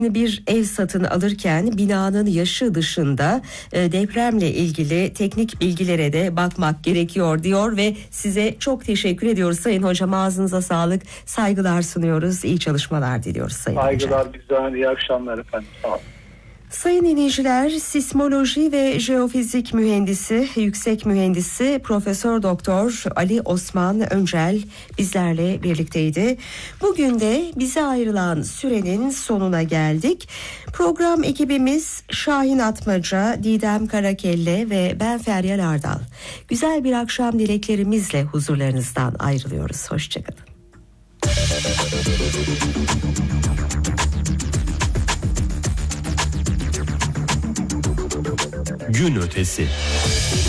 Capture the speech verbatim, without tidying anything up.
bir ev satın alırken binanın yaşı dışında e, depremle ilgili teknik bilgilere de bakmak gerekiyor diyor ve size çok teşekkür ediyoruz Sayın Hocam. Ağzınıza sağlık, saygılar sunuyoruz, iyi çalışmalar diliyoruz Sayın Hocam. Saygılar bizden, iyi akşamlar efendim. Sağ olun. Sayın dinleyiciler, sismoloji ve jeofizik mühendisi, yüksek mühendisi Profesör Doktor Ali Osman Öncel bizlerle birlikteydi. Bugün de bize ayrılan sürenin sonuna geldik. Program ekibimiz Şahin Atmaca, Didem Karakelle ve ben Feryal Ardal. Güzel bir akşam dileklerimizle huzurlarınızdan ayrılıyoruz. Hoşçakalın. Gün ötesi.